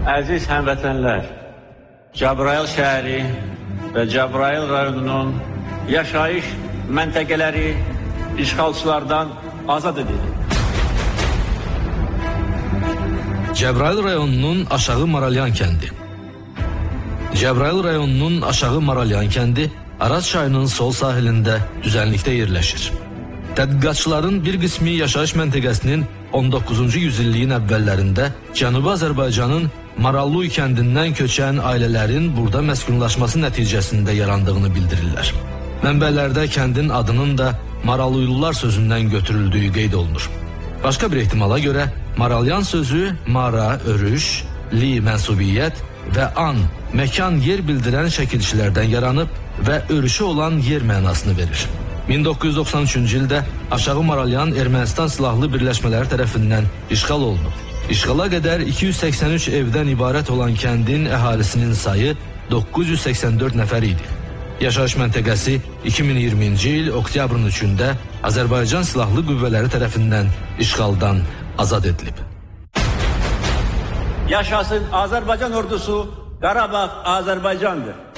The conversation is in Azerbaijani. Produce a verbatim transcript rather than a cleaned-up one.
Əziz həmvətənlər, Cəbrayıl şəhəri və Cəbrayıl rayonunun yaşayış məntəqələri işğalçılardan azad edildi. Cəbrayıl rayonunun Aşağı Maralyan kəndi. Cəbrayıl rayonunun Aşağı Maralyan kəndi Araz çayının sol sahilində düzənlikdə yerləşir. Tədqiqatçıların bir qismi yaşayış məntəqəsinin on doqquzuncu yüzilliyin əvvəllərində Cənubi Azərbaycanın Maralluy kəndindən köçən ailələrin burada məskunlaşması nəticəsində yarandığını bildirirlər. Mənbələrdə kəndin adının da Maralluylular sözündən götürüldüyü qeyd olunur. Başqa bir ehtimala görə Maralyan sözü mara, örüş, li, mənsubiyyət və an, məkan, yer bildirən şəkilçilərdən yaranıb və örüşü olan yer mənasını verir. min doqquz yüz doxsan üçüncü ildə Aşağı Maralyan Ermənistan silahlı birləşmələri tərəfindən işğal olunub. İşğala qədər iki yüz səksən üç evdən ibarət olan kəndin əhalisinin sayı doqquz yüz səksən dörd nəfər idi. Yaşayış məntəqəsi iki min iyirminci il oktyabrın üçündə Azərbaycan silahlı qüvvələri tərəfindən işğaldan azad edilib. Yaşasın Azərbaycan ordusu, Qarabağ Azərbaycandır.